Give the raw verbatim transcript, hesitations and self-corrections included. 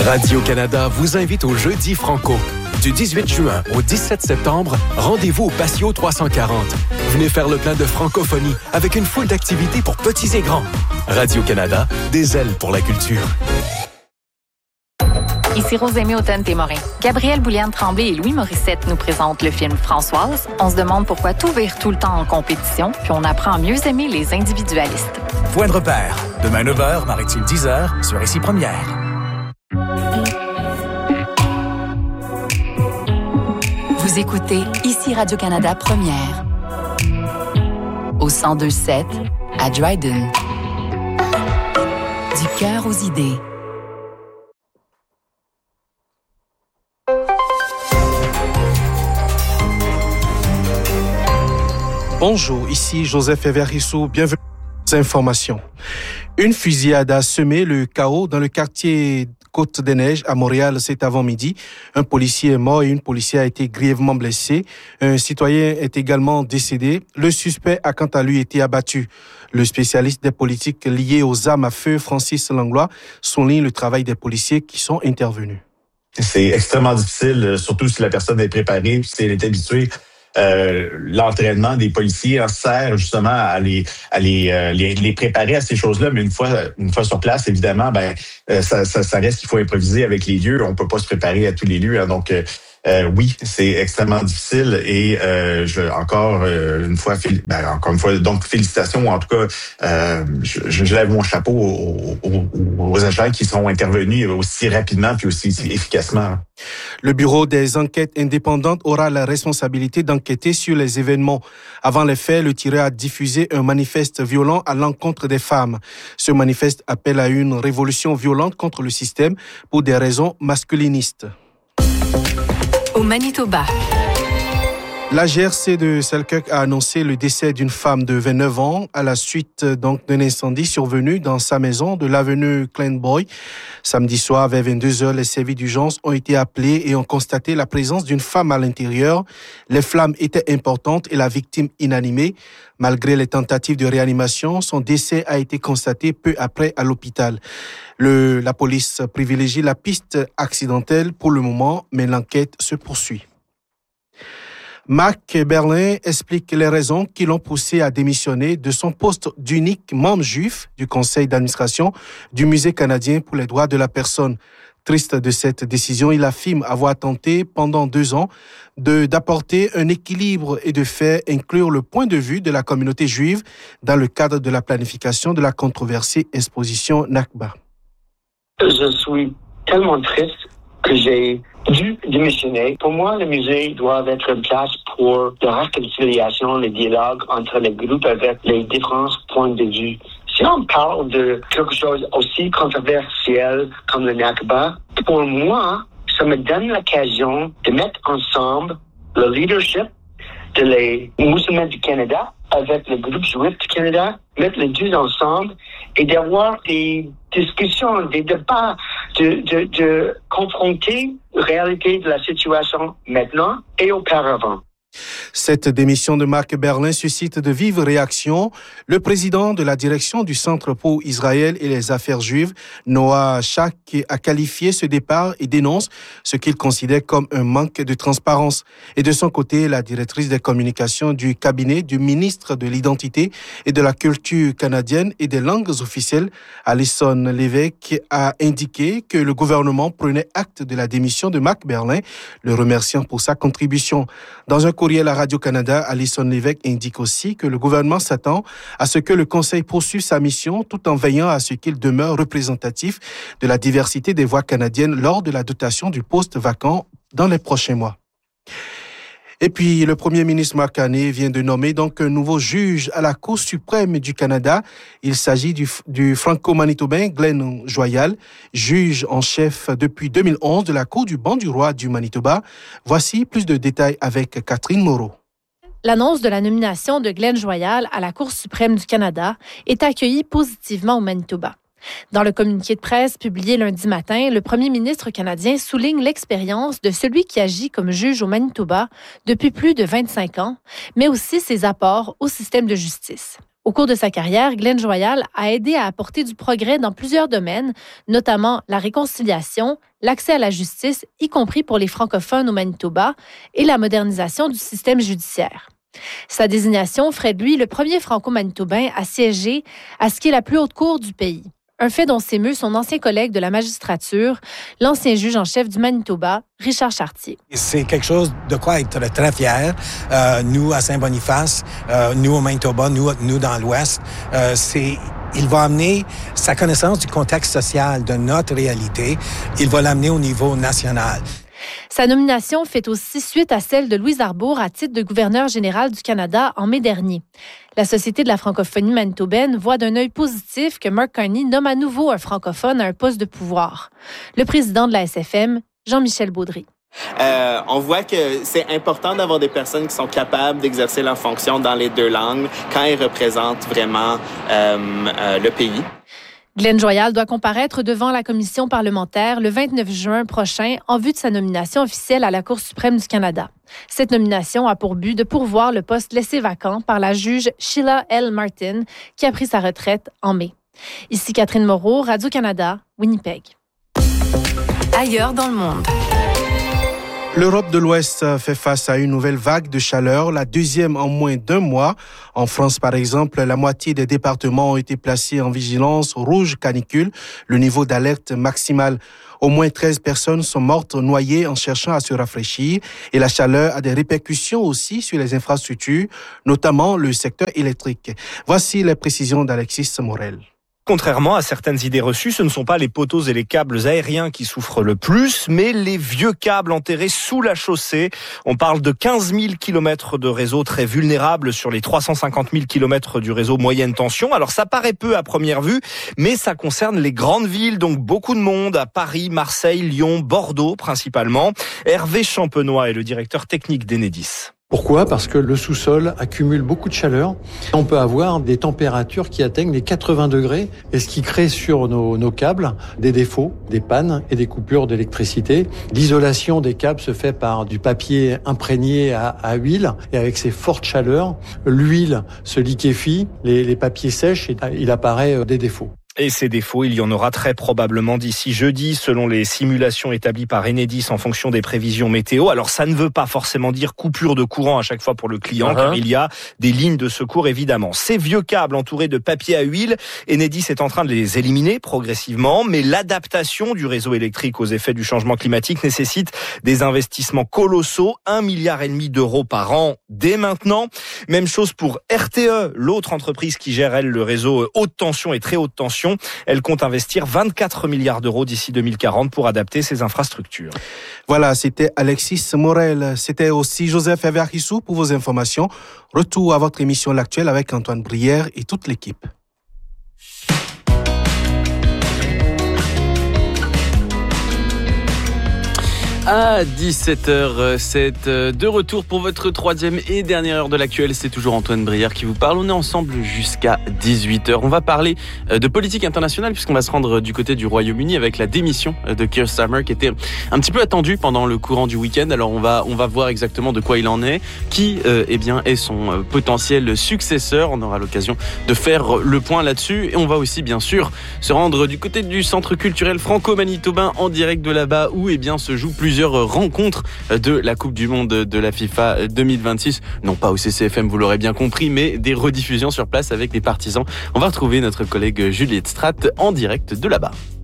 Radio-Canada vous invite au Jeudi Franco. Du dix-huit juin au dix-sept septembre, rendez-vous au Patio trois cent quarante. Venez faire le plein de francophonie avec une foule d'activités pour petits et grands. Radio-Canada, des ailes pour la culture. Ici Rosémie Automne-Témorin. Gabrielle Bouliane-Tremblay et Louis Morissette nous présentent le film Françoise. On se demande pourquoi tout vire tout le temps en compétition, puis on apprend à mieux aimer les individualistes. Point de repère. Demain neuf heures, Maritime dix heures, sur Récit Première. Vous écoutez ici Radio-Canada Première. Au cent deux sept, à Dryden. Du cœur aux idées. Bonjour, ici Joseph Everissou, bienvenue aux informations. Une fusillade a semé le chaos dans le quartier Côte-des-Neiges à Montréal cet avant-midi. Un policier est mort et une policière a été grièvement blessée. Un citoyen est également décédé. Le suspect a quant à lui été abattu. Le spécialiste des politiques liées aux armes à feu, Francis Langlois, souligne le travail des policiers qui sont intervenus. C'est extrêmement difficile, surtout si la personne est préparée, si elle est habituée. Euh, l'entraînement des policiers en sert justement à les à les, euh, les les préparer à ces choses-là, mais une fois une fois sur place, évidemment, ben euh, ça, ça ça reste qu'il faut improviser avec les lieux. On peut pas se préparer à tous les lieux, hein, donc euh, euh, oui, c'est extrêmement difficile et euh, je encore euh, une fois ben, encore une fois donc félicitations, en tout cas euh, je, je lève mon chapeau aux, aux, aux agents qui sont intervenus aussi rapidement puis aussi efficacement. Le Bureau des enquêtes indépendantes aura la responsabilité d'enquêter sur les événements. Avant les faits, le tireur a diffusé un manifeste violent à l'encontre des femmes. Ce manifeste appelle à une révolution violente contre le système pour des raisons masculinistes. Au Manitoba. La G R C de Selkirk a annoncé le décès d'une femme de vingt-neuf ans à la suite donc d'un incendie survenu dans sa maison de l'avenue Clanboy. Samedi soir, vers vingt-deux heures, les services d'urgence ont été appelés et ont constaté la présence d'une femme à l'intérieur. Les flammes étaient importantes et la victime inanimée. Malgré les tentatives de réanimation, son décès a été constaté peu après à l'hôpital. Le, la police privilégie la piste accidentelle pour le moment, mais l'enquête se poursuit. Marc Berlin explique les raisons qui l'ont poussé à démissionner de son poste d'unique membre juif du conseil d'administration du Musée canadien pour les droits de la personne. Triste de cette décision, il affirme avoir tenté pendant deux ans de, d'apporter un équilibre et de faire inclure le point de vue de la communauté juive dans le cadre de la planification de la controversée exposition Nakba. Je suis tellement triste que j'ai dû démissionner. Pour moi, le musée doit être une place pour la réconciliation, le dialogue entre les groupes avec les différents points de vue. Si on parle de quelque chose aussi controversiel comme le Nakba, pour moi, ça me donne l'occasion de mettre ensemble le leadership de les musulmans du Canada avec le groupe juif du Canada, mettre les deux ensemble et d'avoir des discussions, des débats, de, de, de confronter la réalité de la situation maintenant et auparavant. Cette démission de Marc Berlin suscite de vives réactions. Le président de la direction du Centre pour Israël et les affaires juives, Noah Shak, a qualifié ce départ et dénonce ce qu'il considère comme un manque de transparence. Et de son côté, la directrice des communications du cabinet du ministre de l'Identité et de la Culture canadienne et des langues officielles, Alison Lévesque, a indiqué que le gouvernement prenait acte de la démission de Marc Berlin, le remerciant pour sa contribution. Dans un courriel à Radio-Canada, Alison Lévesque indique aussi que le gouvernement s'attend à ce que le Conseil poursuive sa mission tout en veillant à ce qu'il demeure représentatif de la diversité des voix canadiennes lors de la dotation du poste vacant dans les prochains mois. Et puis, le premier ministre Mark Carney vient de nommer donc un nouveau juge à la Cour suprême du Canada. Il s'agit du, du franco-manitobain Glenn Joyal, juge en chef depuis deux mille onze de la Cour du banc du roi du Manitoba. Voici plus de détails avec Catherine Moreau. L'annonce de la nomination de Glenn Joyal à la Cour suprême du Canada est accueillie positivement au Manitoba. Dans le communiqué de presse publié lundi matin, le premier ministre canadien souligne l'expérience de celui qui agit comme juge au Manitoba depuis plus de vingt-cinq ans, mais aussi ses apports au système de justice. Au cours de sa carrière, Glenn Joyal a aidé à apporter du progrès dans plusieurs domaines, notamment la réconciliation, l'accès à la justice, y compris pour les francophones au Manitoba, et la modernisation du système judiciaire. Sa désignation ferait de lui le premier franco-manitobain à siéger à ce qui est la plus haute cour du pays. Un fait dont s'émeut son ancien collègue de la magistrature, l'ancien juge en chef du Manitoba, Richard Chartier. C'est quelque chose de quoi être très fier. Euh, nous, à Saint-Boniface, euh, nous au Manitoba, nous, nous dans l'Ouest, euh, c'est... Il va amener sa connaissance du contexte social, de notre réalité. Il va l'amener au niveau national. Sa nomination fait aussi suite à celle de Louise Arbour à titre de gouverneur général du Canada en mai dernier. La Société de la francophonie manitobaine voit d'un œil positif que Mark Carney nomme à nouveau un francophone à un poste de pouvoir. Le président de la S F M, Jean-Michel Baudry. Euh, on voit que c'est important d'avoir des personnes qui sont capables d'exercer leur fonction dans les deux langues quand elles représentent vraiment euh, euh, le pays. Glenn Joyal doit comparaître devant la commission parlementaire le vingt-neuf juin prochain en vue de sa nomination officielle à la Cour suprême du Canada. Cette nomination a pour but de pourvoir le poste laissé vacant par la juge Sheila L. Martin, qui a pris sa retraite en mai. Ici Catherine Moreau, Radio-Canada, Winnipeg. Ailleurs dans le monde. L'Europe de l'Ouest fait face à une nouvelle vague de chaleur, la deuxième en moins d'un mois. En France, par exemple, la moitié des départements ont été placés en vigilance rouge canicule, le niveau d'alerte maximal. Au moins treize personnes sont mortes noyées en cherchant à se rafraîchir et la chaleur a des répercussions aussi sur les infrastructures, notamment le secteur électrique. Voici les précisions d'Alexis Morel. Contrairement à certaines idées reçues, ce ne sont pas les poteaux et les câbles aériens qui souffrent le plus, mais les vieux câbles enterrés sous la chaussée. On parle de quinze mille kilomètres de réseau très vulnérables sur les trois cent cinquante mille kilomètres du réseau moyenne tension. Alors ça paraît peu à première vue, mais ça concerne les grandes villes, donc beaucoup de monde à Paris, Marseille, Lyon, Bordeaux principalement. Hervé Champenois est le directeur technique d'Enedis. Pourquoi ? Parce que le sous-sol accumule beaucoup de chaleur. On peut avoir des températures qui atteignent les quatre-vingts degrés, et ce qui crée sur nos, nos câbles des défauts, des pannes et des coupures d'électricité. L'isolation des câbles se fait par du papier imprégné à, à huile, et avec ces fortes chaleurs, l'huile se liquéfie, les, les papiers sèchent et il apparaît des défauts. Et ces défauts, il y en aura très probablement d'ici jeudi, selon les simulations établies par Enedis en fonction des prévisions météo. Alors ça ne veut pas forcément dire coupure de courant à chaque fois pour le client, uh-huh. car il y a des lignes de secours évidemment. Ces vieux câbles entourés de papier à huile, Enedis est en train de les éliminer progressivement, mais l'adaptation du réseau électrique aux effets du changement climatique nécessite des investissements colossaux, un milliard et demi d'euros par an dès maintenant. Même chose pour R T E, l'autre entreprise qui gère elle le réseau haute tension et très haute tension. Elle compte investir vingt-quatre milliards d'euros d'ici deux mille quarante pour adapter ses infrastructures. Voilà, c'était Alexis Morel. C'était aussi Joseph Everissou pour vos informations. Retour à votre émission L'Actuel avec Antoine Brière et toute l'équipe. À dix-sept heures sept, de retour pour votre troisième et dernière heure de l'actuel. C'est toujours Antoine Brière qui vous parle. On est ensemble jusqu'à dix-huit heures. On va parler de politique internationale puisqu'on va se rendre du côté du Royaume-Uni avec la démission de Keir Starmer qui était un petit peu attendue pendant le courant du week-end. Alors on va, on va voir exactement de quoi il en est, qui euh, eh bien, est son potentiel successeur. On aura l'occasion de faire le point là-dessus. Et on va aussi bien sûr se rendre du côté du centre culturel franco-manitobain en direct de là-bas où eh bien, se jouent plusieurs rencontres de la Coupe du Monde de la FIFA deux mille vingt-six. Non pas au C C F M, vous l'aurez bien compris, mais des rediffusions sur place avec les partisans. On va retrouver notre collègue Juliette Stratt en direct de là-bas.